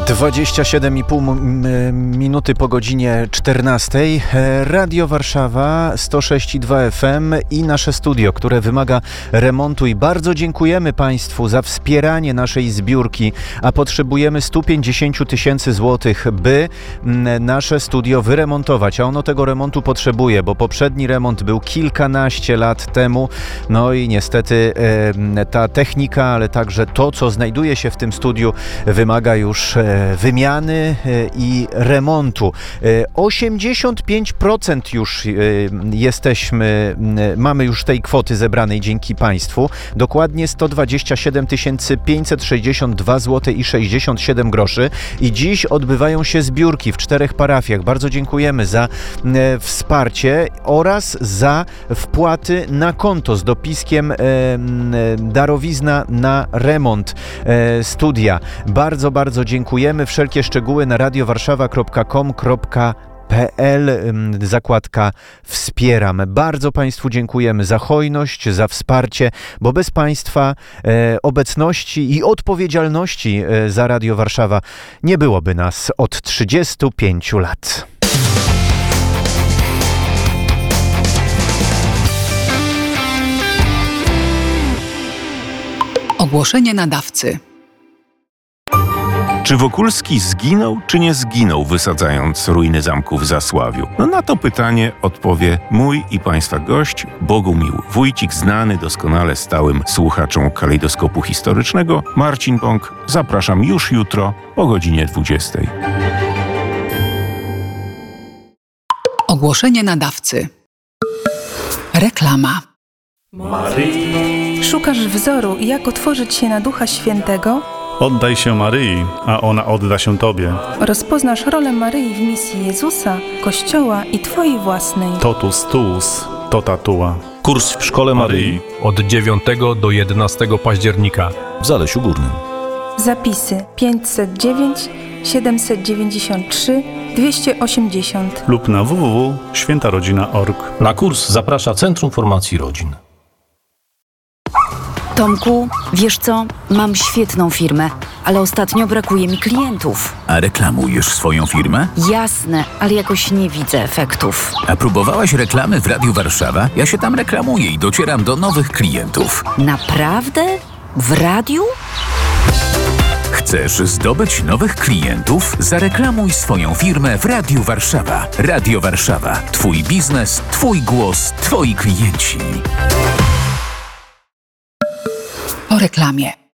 27,5 minuty po godzinie 14. Radio Warszawa 106,2 FM i nasze studio, które wymaga remontu, i bardzo dziękujemy Państwu za wspieranie naszej zbiórki, a potrzebujemy 150 tysięcy złotych, by nasze studio wyremontować, a ono tego remontu potrzebuje, bo poprzedni remont był kilkanaście lat temu, no i niestety ta technika, ale także to, co znajduje się w tym studiu, wymaga już wymiany i remontu. 85% już mamy już tej kwoty zebranej dzięki Państwu. Dokładnie 127 562 zł i 67 groszy. I dziś odbywają się zbiórki w 4 parafiach. Bardzo dziękujemy za wsparcie oraz za wpłaty na konto z dopiskiem darowizna na remont studia. Bardzo, bardzo dziękujemy. Wszelkie szczegóły na radiowarszawa.com.pl, zakładka wspieram. Bardzo Państwu dziękujemy za hojność, za wsparcie, bo bez Państwa obecności i odpowiedzialności za Radio Warszawa nie byłoby nas od 35 lat. Ogłoszenie nadawcy. Czy Wokulski zginął, czy nie zginął, wysadzając ruiny zamku w Zasławiu? No na to pytanie odpowie mój i Państwa gość, Bogumił Wójcik, znany doskonale stałym słuchaczom Kalejdoskopu Historycznego, Marcin Bąk. Zapraszam już jutro o godzinie 20. Ogłoszenie nadawcy. Reklama. Maryi. Szukasz wzoru, jak otworzyć się na Ducha Świętego? Oddaj się Maryi, a ona odda się Tobie. Rozpoznasz rolę Maryi w misji Jezusa, Kościoła i Twojej własnej. Totus tuus, tota tua. Kurs w Szkole Maryi od 9 do 11 października w Zalesiu Górnym. Zapisy 509 793 280 lub na www.świętarodzina.org. Na kurs zaprasza Centrum Formacji Rodzin. Tomku, wiesz co? Mam świetną firmę, ale ostatnio brakuje mi klientów. A reklamujesz swoją firmę? Jasne, ale jakoś nie widzę efektów. A próbowałaś reklamy w Radiu Warszawa? Ja się tam reklamuję i docieram do nowych klientów. Naprawdę? W radiu? Chcesz zdobyć nowych klientów? Zareklamuj swoją firmę w Radiu Warszawa. Radio Warszawa. Twój biznes, Twój głos, Twoi klienci. Po reklamie.